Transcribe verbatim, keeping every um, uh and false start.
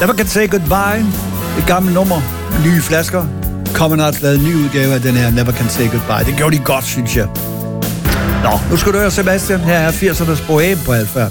Never Can Say Goodbye. Et gammelt nummer. Nye flasker. Kommer snart lavet en ny udgave af den her Never Can Say Goodbye. Det gjorde de godt, synes jeg. Nå, nu skal du høre, Sebastian. Her er firsernes bohem på Alfa.